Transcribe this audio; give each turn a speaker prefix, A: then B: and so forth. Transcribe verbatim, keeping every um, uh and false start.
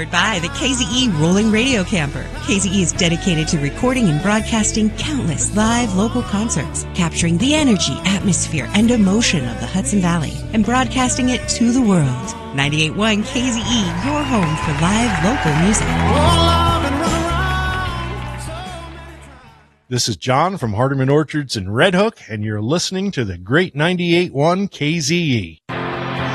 A: Powered by the K Z E Rolling Radio Camper. K Z E is dedicated to recording and broadcasting countless live local concerts, capturing the energy, atmosphere, and emotion of the Hudson Valley, and broadcasting it to the world. ninety-eight point one K Z E, your home for live local music.
B: This is John from Hardeman Orchards in Red Hook, and you're listening to the great ninety-eight point one K Z E.